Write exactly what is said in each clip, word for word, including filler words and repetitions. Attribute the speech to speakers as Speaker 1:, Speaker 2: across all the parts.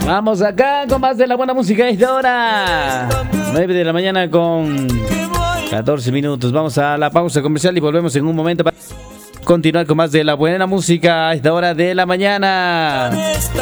Speaker 1: Vamos acá con más de la buena música a esta hora. nueve de la mañana con catorce minutos. Vamos a la pausa comercial y volvemos en un momento para continuar con más de la buena música a esta hora de la mañana.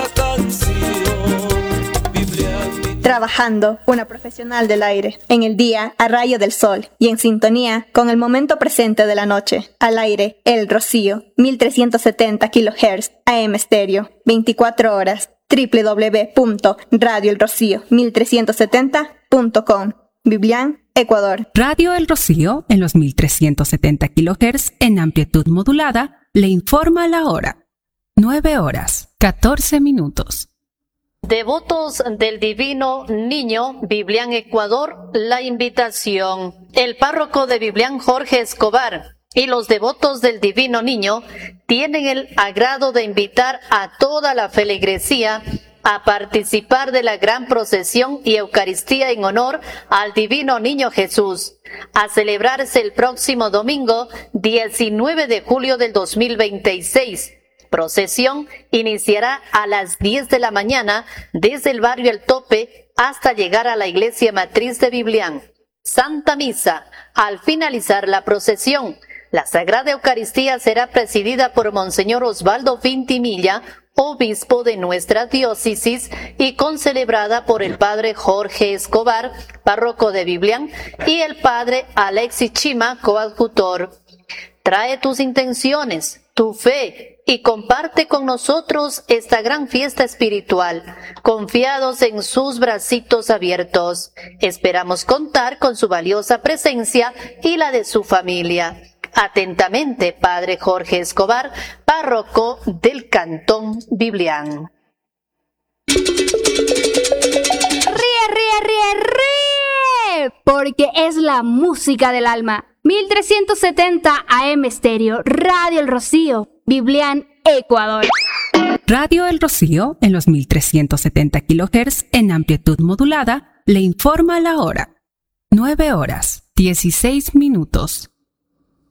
Speaker 2: Trabajando, una profesional del aire, en el día a rayo del sol y en sintonía con el momento presente de la noche. Al aire, El Rocío, mil trescientos setenta kilohertz, A M estéreo, veinticuatro horas, doble u doble u doble u punto radio el rocío mil trescientos setenta punto com, Biblián, Ecuador.
Speaker 3: Radio El Rocío, en los mil trescientos setenta kilohertz en amplitud modulada, le informa la hora. nueve horas, catorce minutos.
Speaker 4: Devotos del Divino Niño, Biblián, Ecuador, la invitación. El párroco de Biblián, Jorge Escobar, y los devotos del Divino Niño tienen el agrado de invitar a toda la feligresía a participar de la gran procesión y Eucaristía en honor al Divino Niño Jesús, a celebrarse el próximo domingo diecinueve de julio del dos mil veintiséis. Procesión iniciará a las diez de la mañana desde el barrio El Tope hasta llegar a la iglesia matriz de Biblián. Santa Misa. Al finalizar la procesión, la Sagrada Eucaristía será presidida por Monseñor Osvaldo Vintimilla, obispo de nuestra diócesis, y concelebrada por el padre Jorge Escobar, párroco de Biblián, y el padre Alexis Chima, coadjutor. Trae tus intenciones, tu fe, y comparte con nosotros esta gran fiesta espiritual, confiados en sus bracitos abiertos. Esperamos contar con su valiosa presencia y la de su familia. Atentamente, padre Jorge Escobar, párroco del Cantón Biblián.
Speaker 5: ¡Ríe, ríe, ríe, ríe! Porque es la música del alma. mil trescientos setenta A M estéreo, Radio El Rocío, Biblián, Ecuador.
Speaker 3: Radio El Rocío, en los mil trescientos setenta kilohertz en amplitud modulada, le informa la hora. nueve horas, dieciséis minutos.